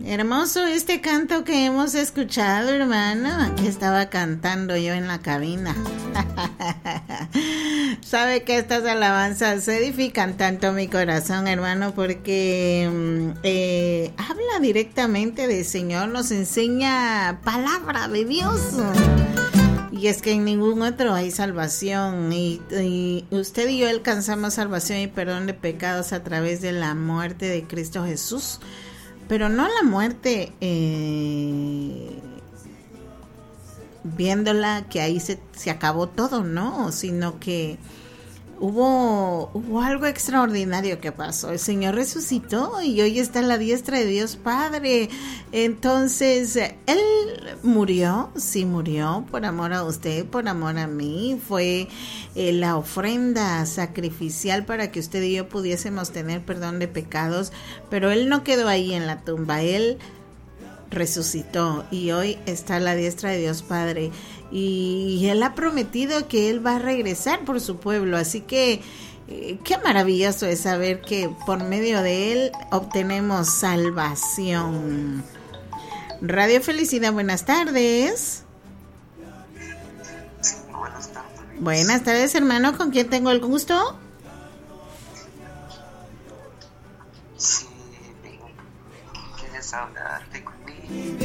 Hermoso este canto que hemos escuchado, hermano. Aquí estaba cantando yo en la cabina. Sabe que estas alabanzas edifican tanto mi corazón, hermano, porque habla directamente del Señor, nos enseña palabra de Dios. Y es que en ningún otro hay salvación. Y usted y yo alcanzamos salvación y perdón de pecados a través de la muerte de Cristo Jesús. Pero no la muerte viéndola que ahí se acabó todo, no, sino que hubo algo extraordinario que pasó. El Señor resucitó y hoy está a la diestra de Dios Padre. Entonces, Él murió, sí murió por amor a usted, por amor a mí. Fue la ofrenda sacrificial para que usted y yo pudiésemos tener perdón de pecados. Pero Él no quedó ahí en la tumba, Él resucitó y hoy está a la diestra de Dios Padre. Y Él ha prometido que Él va a regresar por su pueblo, así que qué maravilloso es saber que por medio de Él obtenemos salvación. Radio Felicidad, buenas tardes. Sí, buenas tardes. Buenas tardes, hermano, ¿con quién tengo el gusto? Sí, ¿quieres hablar de conmigo?